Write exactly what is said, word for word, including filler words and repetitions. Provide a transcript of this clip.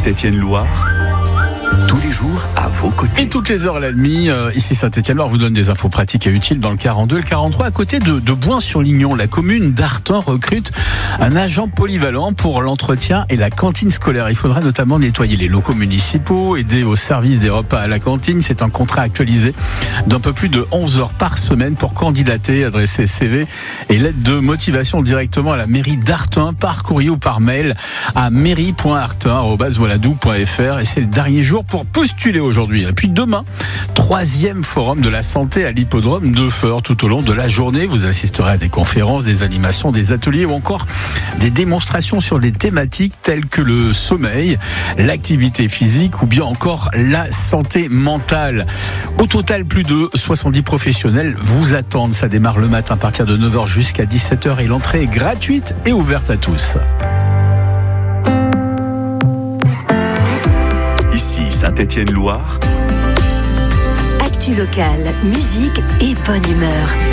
Saint-Étienne-Loire, tous les jours à vos côtés. Et toutes les heures et la demie, euh, ici Saint-Étienne-Loire vous donne des infos pratiques et utiles dans le quarante-deux et le quarante-trois. À côté de, de Boin-sur-Lignon, la commune d'Arthan recrute un agent polyvalent pour l'entretien et la cantine scolaire. Il faudra notamment nettoyer les locaux municipaux, aider au service des repas à la cantine. C'est un contrat actualisé d'un peu plus de onze heures par semaine pour candidater, adresser C V et lettre de motivation directement à la mairie d'Arthan, par courrier ou par mail à mairie point arthan arobase voladou point f r. Et c'est le dernier jour pour postuler aujourd'hui. Et puis demain, troisième forum de la santé à l'hippodrome de Feurs. Tout au long de la journée, vous assisterez à des conférences, des animations, des ateliers ou encore des démonstrations sur des thématiques telles que le sommeil, l'activité physique ou bien encore la santé mentale. Au total, plus de soixante-dix professionnels vous attendent. Ça démarre le matin à partir de neuf heures jusqu'à dix-sept heures et l'entrée est gratuite et ouverte à tous. Ici Saint-Étienne-Loire. Actu locale, musique et bonne humeur.